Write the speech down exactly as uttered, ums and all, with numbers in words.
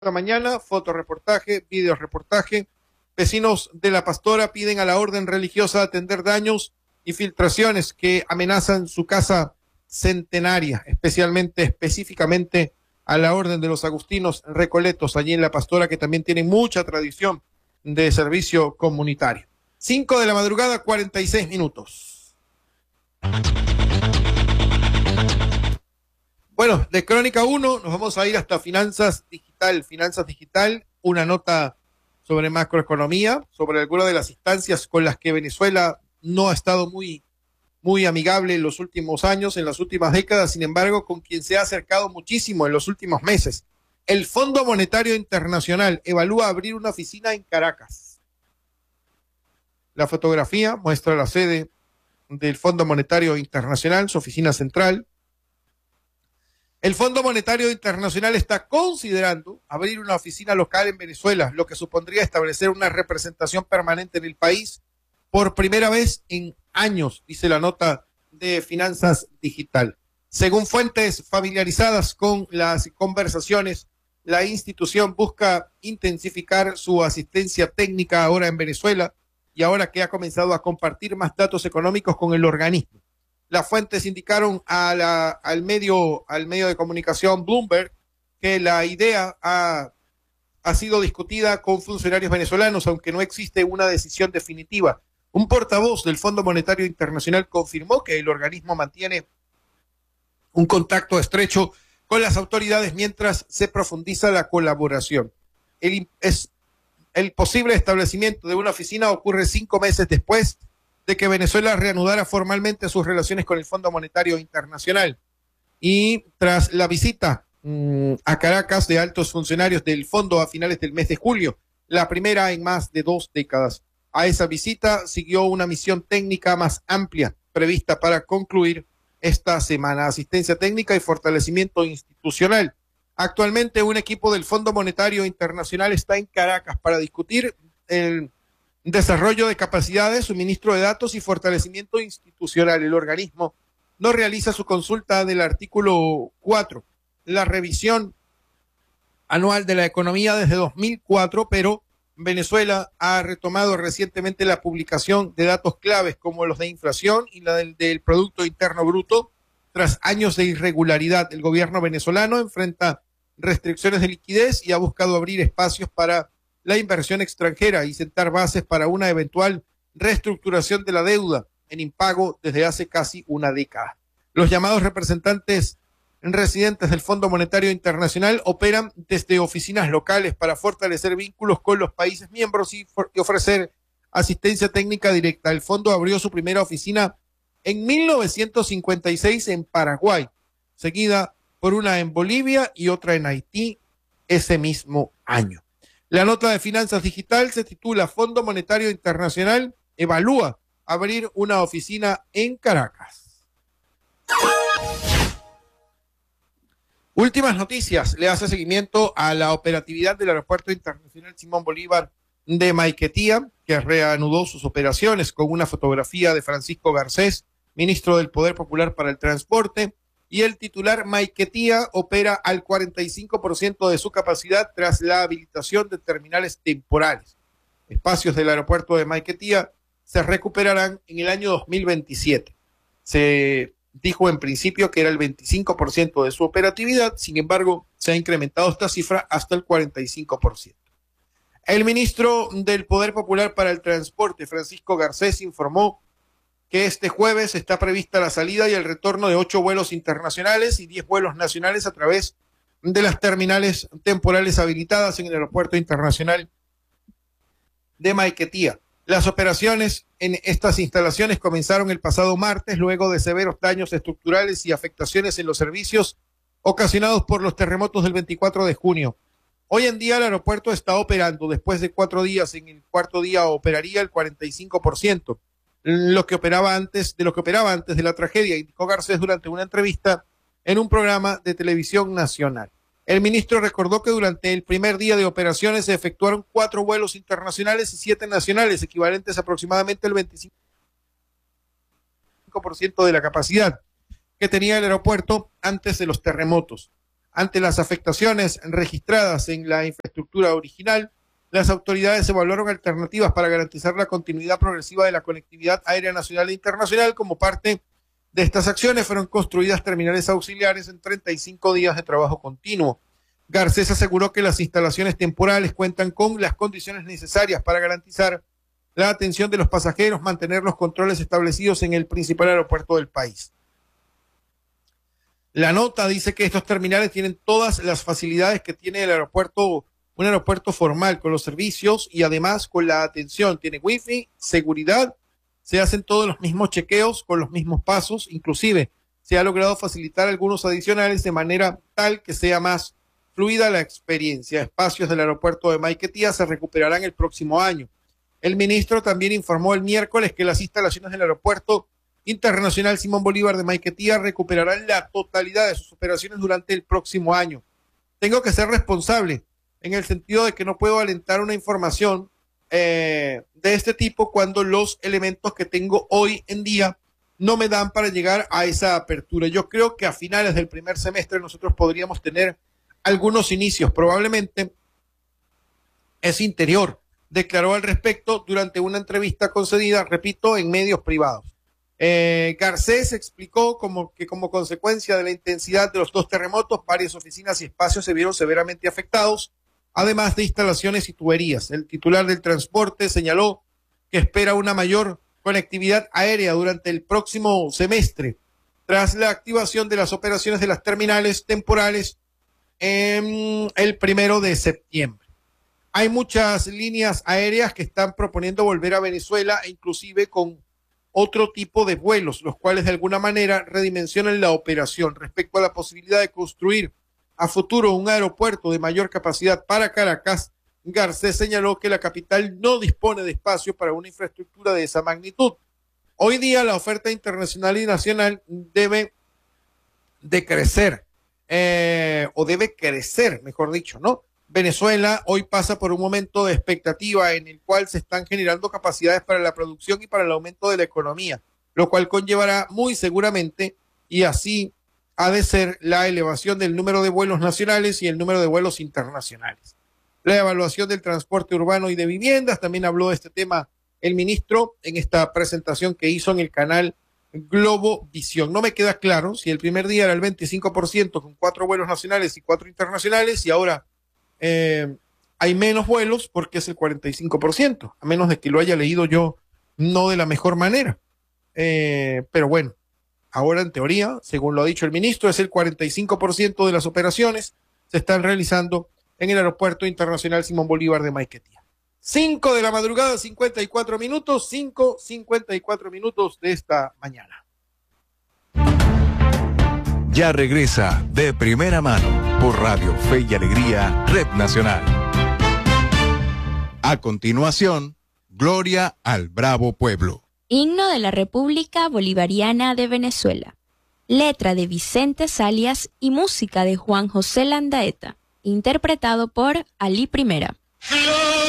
la mañana, fotoreportaje, videoreportaje. Vecinos de La Pastora piden a la orden religiosa atender daños y filtraciones que amenazan su casa centenaria, especialmente, específicamente a la orden de los agustinos recoletos allí en La Pastora, que también tienen mucha tradición de servicio comunitario. Cinco de la madrugada, cuarenta y seis minutos. Bueno, de Crónica uno nos vamos a ir hasta Finanzas Digital. Finanzas Digital, una nota sobre macroeconomía, sobre algunas de las instancias con las que Venezuela no ha estado muy, muy amigable en los últimos años, en las últimas décadas, sin embargo, con quien se ha acercado muchísimo en los últimos meses. El Fondo Monetario Internacional evalúa abrir una oficina en Caracas. La fotografía muestra la sede del Fondo Monetario Internacional, su oficina central. El Fondo Monetario Internacional está considerando abrir una oficina local en Venezuela, lo que supondría establecer una representación permanente en el país por primera vez en años, dice la nota de Finanzas Digital. Según fuentes familiarizadas con las conversaciones, la institución busca intensificar su asistencia técnica ahora en Venezuela y ahora que ha comenzado a compartir más datos económicos con el organismo. Las fuentes indicaron a la, al, medio, al medio de comunicación Bloomberg que la idea ha, ha sido discutida con funcionarios venezolanos, aunque no existe una decisión definitiva. Un portavoz del Fondo Monetario Internacional confirmó que el organismo mantiene un contacto estrecho con las autoridades mientras se profundiza la colaboración. El, es, el posible establecimiento de una oficina ocurre cinco meses después de que Venezuela reanudara formalmente sus relaciones con el Fondo Monetario Internacional. Y tras la visita mmm, a Caracas de altos funcionarios del fondo a finales del mes de julio, la primera en más de dos décadas. A esa visita siguió una misión técnica más amplia prevista para concluir esta semana. Asistencia técnica y fortalecimiento institucional. Actualmente un equipo del Fondo Monetario Internacional está en Caracas para discutir el desarrollo de capacidades, suministro de datos y fortalecimiento institucional. El organismo no realiza su consulta del artículo cuatro, la revisión anual de la economía desde dos mil cuatro, pero Venezuela ha retomado recientemente la publicación de datos claves como los de inflación y la del, del Producto Interno Bruto. Tras años de irregularidad, el gobierno venezolano enfrenta restricciones de liquidez y ha buscado abrir espacios para la inversión extranjera y sentar bases para una eventual reestructuración de la deuda en impago desde hace casi una década. Los llamados representantes residentes del Fondo Monetario Internacional operan desde oficinas locales para fortalecer vínculos con los países miembros y, y ofrecer asistencia técnica directa. El fondo abrió su primera oficina en mil novecientos cincuenta y seis en Paraguay, seguida por una en Bolivia y otra en Haití ese mismo año. La nota de Finanzas Digital se titula Fondo Monetario Internacional evalúa abrir una oficina en Caracas. Últimas noticias. Le hace seguimiento a la operatividad del Aeropuerto Internacional Simón Bolívar de Maiquetía, que reanudó sus operaciones con una fotografía de Francisco Garcés, ministro del Poder Popular para el Transporte, y el titular Maiquetía opera al cuarenta y cinco por ciento de su capacidad tras la habilitación de terminales temporales. Espacios del aeropuerto de Maiquetía se recuperarán en el año dos mil veintisiete. Se dijo en principio que era el veinticinco por ciento de su operatividad, sin embargo, se ha incrementado esta cifra hasta el cuarenta y cinco por ciento. El ministro del Poder Popular para el Transporte, Francisco Garcés, informó que este jueves está prevista la salida y el retorno de ocho vuelos internacionales y diez vuelos nacionales a través de las terminales temporales habilitadas en el Aeropuerto Internacional de Maiquetía. Las operaciones en estas instalaciones comenzaron el pasado martes luego de severos daños estructurales y afectaciones en los servicios ocasionados por los terremotos del veinticuatro de junio. Hoy en día el aeropuerto está operando. Después de cuatro días, en el cuarto día operaría el cuarenta y cinco por ciento. Lo que operaba antes de lo que operaba antes de la tragedia, indicó Garcés durante una entrevista en un programa de televisión nacional. El ministro recordó que durante el primer día de operaciones se efectuaron cuatro vuelos internacionales y siete nacionales, equivalentes aproximadamente al veinticinco por ciento de la capacidad que tenía el aeropuerto antes de los terremotos. Ante las afectaciones registradas en la infraestructura original, las autoridades evaluaron alternativas para garantizar la continuidad progresiva de la conectividad aérea nacional e internacional. Como parte de estas acciones fueron construidas terminales auxiliares en treinta y cinco días de trabajo continuo. Garcés aseguró que las instalaciones temporales cuentan con las condiciones necesarias para garantizar la atención de los pasajeros, mantener los controles establecidos en el principal aeropuerto del país. La nota dice que estos terminales tienen todas las facilidades que tiene el aeropuerto, un aeropuerto formal, con los servicios y además con la atención. Tiene wifi, seguridad, se hacen todos los mismos chequeos con los mismos pasos, inclusive se ha logrado facilitar algunos adicionales de manera tal que sea más fluida la experiencia. Espacios del aeropuerto de Maiquetía se recuperarán el próximo año. El ministro también informó el miércoles que las instalaciones del aeropuerto internacional Simón Bolívar de Maiquetía recuperarán la totalidad de sus operaciones durante el próximo año. Tengo que ser responsable en el sentido de que no puedo alentar una información eh, de este tipo cuando los elementos que tengo hoy en día no me dan para llegar a esa apertura. Yo creo que a finales del primer semestre nosotros podríamos tener algunos inicios. Probablemente es Interior declaró al respecto durante una entrevista concedida, repito, en medios privados. Eh, Garcés explicó como que como consecuencia de la intensidad de los dos terremotos, varias oficinas y espacios se vieron severamente afectados, además de instalaciones y tuberías. El titular del transporte señaló que espera una mayor conectividad aérea durante el próximo semestre, tras la activación de las operaciones de las terminales temporales en el primero de septiembre. Hay muchas líneas aéreas que están proponiendo volver a Venezuela, e inclusive con otro tipo de vuelos, los cuales de alguna manera redimensionan la operación. Respecto a la posibilidad de construir a futuro un aeropuerto de mayor capacidad para Caracas, Garcés señaló que la capital no dispone de espacio para una infraestructura de esa magnitud. Hoy día la oferta internacional y nacional debe de crecer, eh, o debe crecer, mejor dicho, ¿no? Venezuela hoy pasa por un momento de expectativa en el cual se están generando capacidades para la producción y para el aumento de la economía, lo cual conllevará muy seguramente, y así ha de ser, la elevación del número de vuelos nacionales y el número de vuelos internacionales. La evaluación del transporte urbano y de viviendas, también habló de este tema el ministro en esta presentación que hizo en el canal Globo Visión. No me queda claro si el primer día era el veinticinco por ciento con cuatro vuelos nacionales y cuatro internacionales, y ahora eh, hay menos vuelos porque es el cuarenta y cinco por ciento, a menos de que lo haya leído yo no de la mejor manera. Eh, pero bueno, ahora en teoría, según lo ha dicho el ministro, es el cuarenta y cinco por ciento de las operaciones se están realizando en el Aeropuerto Internacional Simón Bolívar de Maiquetía. cinco de la madrugada, cincuenta y cuatro minutos, cinco cincuenta y cuatro minutos de esta mañana. Ya regresa De Primera Mano por Radio Fe y Alegría, Red Nacional. A continuación, Gloria al Bravo Pueblo. Himno de la República Bolivariana de Venezuela. Letra de Vicente Salias y música de Juan José Landaeta. Interpretado por Ali Primera.